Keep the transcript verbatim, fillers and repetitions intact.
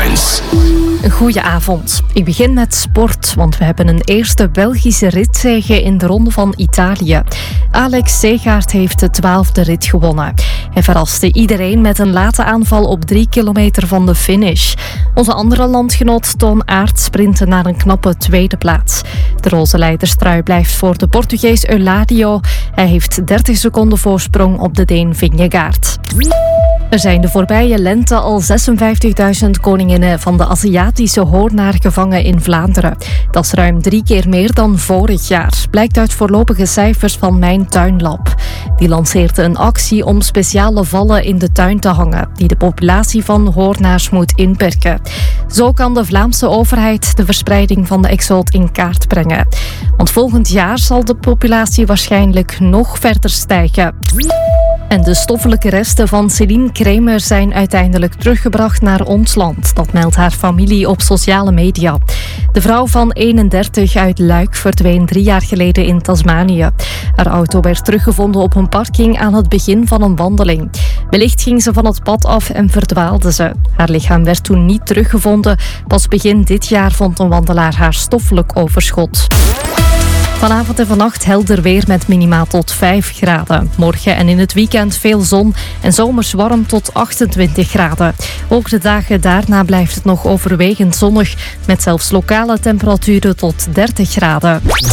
Headlines. Goedenavond. Ik begin met sport, want we hebben een eerste Belgische ritzege in de Ronde van Italië. Alex Segaert heeft de twaalfde rit gewonnen. Hij verraste iedereen met een late aanval op drie kilometer van de finish. Onze andere landgenoot Toon Aert sprintte naar een knappe tweede plaats. De roze leiderstrui blijft voor de Portugees Euladio. Hij heeft dertig seconden voorsprong op de Deen Vingegaard. Er zijn de voorbije lente al zesenvijftigduizend koninginnen van de Aziatische hoornaar gevangen in Vlaanderen. Dat is ruim drie keer meer dan vorig jaar, blijkt uit voorlopige cijfers van Mijn Tuinlab. Die lanceerde een actie om speciale vallen in de tuin te hangen, die de populatie van hoornaars moet inperken. Zo kan de Vlaamse overheid de verspreiding van de exoot in kaart brengen. Want volgend jaar zal de populatie waarschijnlijk nog verder stijgen. En de stoffelijke resten van Céline Kremer zijn uiteindelijk teruggebracht naar ons land. Dat meldt haar familie op sociale media. De vrouw van eenendertig uit Luik verdween drie jaar geleden in Tasmanië. Haar auto werd teruggevonden op een parking aan het begin van een wandeling. Wellicht ging ze van het pad af en verdwaalde ze. Haar lichaam werd toen niet teruggevonden. Pas begin dit jaar vond een wandelaar haar stoffelijk overschot. Vanavond en vannacht helder weer met minimaal tot vijf graden. Morgen en in het weekend veel zon en zomers warm tot achtentwintig graden. Ook de dagen daarna blijft het nog overwegend zonnig, met zelfs lokale temperaturen tot dertig graden.